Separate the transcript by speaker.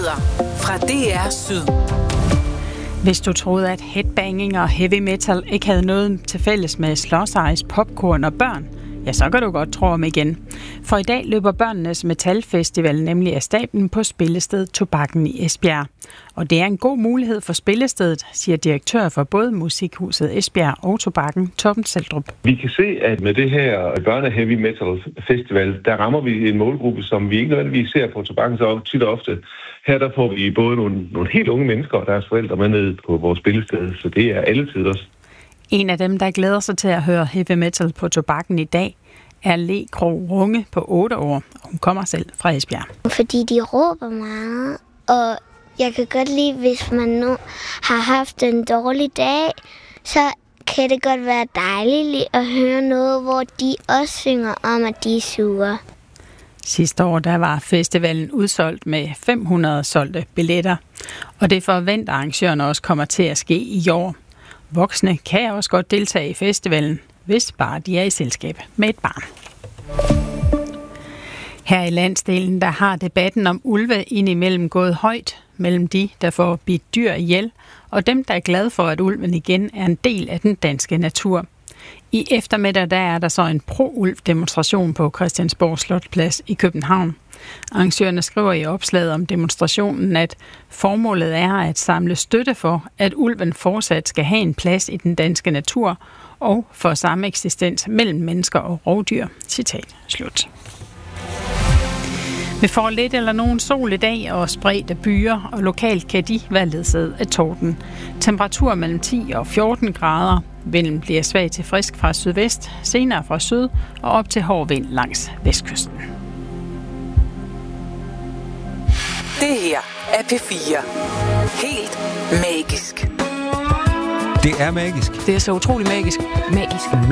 Speaker 1: Nyheder fra DR Syd.
Speaker 2: Hvis du troede, at headbanging og heavy metal ikke havde noget til fælles med slåsejs, popcorn og børn, ja, så kan du godt tro om igen. For i dag løber Børnenes Metalfestival nemlig af stablen på spillestedet Tobakken i Esbjerg. Og det er en god mulighed for spillestedet, siger direktør for både Musikhuset Esbjerg og Tobakken, Torben Seldrup.
Speaker 3: Vi kan se, at med det her Børne Heavy Metal Festival, der rammer vi en målgruppe, som vi ikke nødvendigvis ser på Tobakken så tit og ofte. Her der får vi både nogle helt unge mennesker og deres forældre med ned på vores spillested, så det er alle tiders.
Speaker 2: En af dem, der glæder sig til at høre heavy metal på Tobakken i dag, er Le Krog Runge på 8 år. Hun kommer selv fra Esbjerg.
Speaker 4: Fordi de råber meget, og jeg kan godt lide, hvis man nu har haft en dårlig dag, så kan det godt være dejligt at høre noget, hvor de også synger om, at de er sure.
Speaker 2: Sidste år der var festivalen udsolgt med 500 solgte billetter, og det forventer arrangørerne også kommer til at ske i år. Voksne kan også godt deltage i festivalen, hvis bare de er i selskab med et barn. Her i landsdelen, der har debatten om ulve indimellem gået højt mellem de, der får bidt dyr ihjel, og dem, der er glade for, at ulven igen er en del af den danske natur. I eftermiddag der er der så en pro-ulv-demonstration på Christiansborg Slotsplads i København. Arrangørerne skriver i opslaget om demonstrationen, at formålet er at samle støtte for, at ulven fortsat skal have en plads i den danske natur og for samme eksistens mellem mennesker og rovdyr. Citat slut. Vi får lidt eller nogen sol i dag og spredte byer, og lokalt kan de være ledsaget af torden. Temperatur mellem 10 og 14 grader. Vinden bliver svag til frisk fra sydvest, senere fra syd og op til hård vind langs vestkysten.
Speaker 1: Det her er P4. Helt magisk.
Speaker 5: Det er magisk.
Speaker 6: Det er så utrolig magisk.
Speaker 5: Magisk.